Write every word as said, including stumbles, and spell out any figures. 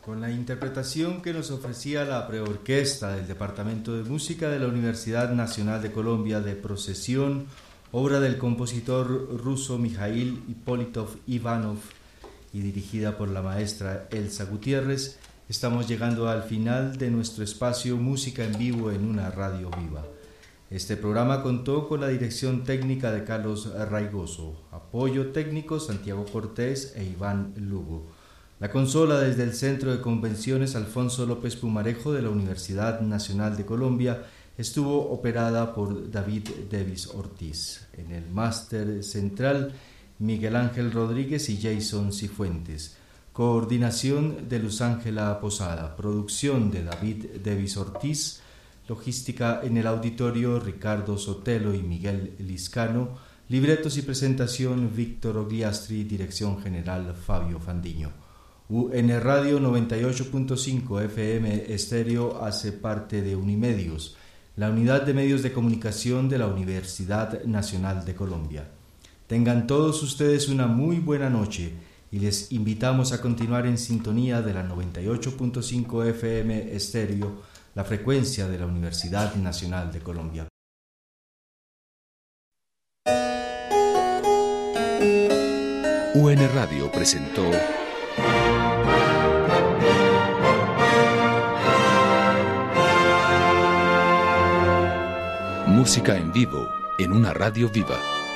con la interpretación que nos ofrecía la preorquesta del Departamento de Música de la Universidad Nacional de Colombia de Procesión, obra del compositor ruso Mikhail Ippolitov Ivanov y dirigida por la maestra Elsa Gutiérrez, estamos llegando al final de nuestro espacio Música en Vivo en una radio viva. Este programa contó con la dirección técnica de Carlos Raigoso, apoyo técnico Santiago Cortés e Iván Lugo. La consola desde el Centro de Convenciones Alfonso López Pumarejo de la Universidad Nacional de Colombia estuvo operada por David Davis Ortiz. En el máster central, Miguel Ángel Rodríguez y Jason Cifuentes. Coordinación de Luz Ángela Posada. Producción de David Davis Ortiz. Logística en el auditorio, Ricardo Sotelo y Miguel Liscano. Libretos y presentación, Víctor Ogliastri. Dirección general, Fabio Fandiño. U N Radio noventa y ocho punto cinco F M Estéreo hace parte de Unimedios, la unidad de medios de comunicación de la Universidad Nacional de Colombia. Tengan todos ustedes una muy buena noche y les invitamos a continuar en sintonía de la noventa y ocho punto cinco F M Estéreo, la frecuencia de la Universidad Nacional de Colombia. U N Radio presentó Música en Vivo en una radio viva.